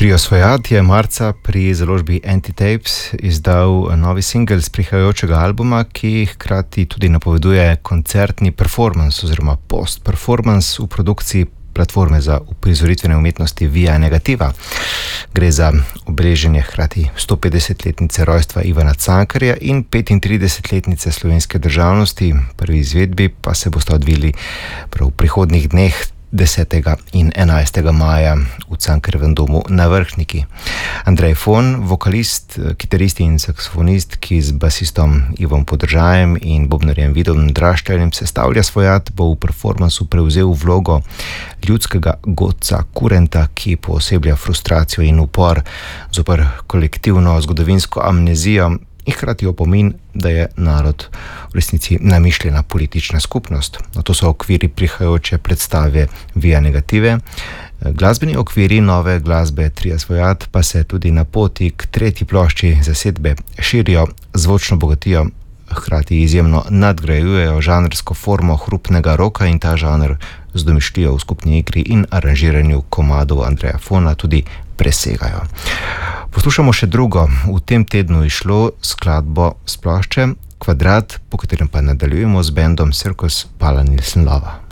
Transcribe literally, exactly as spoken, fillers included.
Trio Svojat je marca pri založbi Antitapes izdal novi singel z prihajajočega albuma, ki hkrati tudi napoveduje koncertni performance oziroma post-performance v produkciji platforme za uprizoritvene umetnosti Via Negativa. Gre za obeleženje hkrati stopetdesetletnice rojstva Ivana Cankarja in petintridesetletnice slovenske državnosti. Prvi izvedbi pa se bosta odvili prav v prihodnjih dneh desetega in enajstega maja v Cankarjevem domu na Vrhniki. Andrej Fon, vokalist, kitarist in saksofonist, ki z basistom Ivom Podržajem in bobnarjem Vidom Drašteljem sestavlja Svojat, bo v performansu prevzel vlogo ljudskega godca Kurenta, ki pooseblja frustracijo in upor zoper kolektivno zgodovinsko amnezijo in hkrati opomin, da je narod v resnici namišljena politična skupnost. No, to so okviri prihajajoče predstave Via Negative. Glasbeni okviri nove glasbe Tria Svojat pa se tudi na poti k tretji plošči zasedbe širijo, zvočno bogatijo, hkrati izjemno nadgrajujejo žanrsko formo hrupnega roka in ta žanr z domišljijo v skupni igri in aranžiranju komadov Andreja Fona tudi presegajo. Poslušamo še drugo, v tem tednu išlo skladbo s plošče Kvadrat, po katerem pa nadaljujemo z bendom Circus Pala Nilsen Lava.